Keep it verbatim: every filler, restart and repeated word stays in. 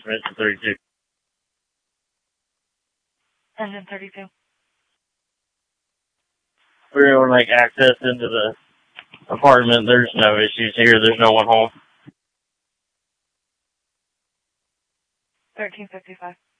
Engine thirty-two. Engine thirty-two. We were able to make access into the apartment. There's no issues here. There's no one home. thirteen fifty-five.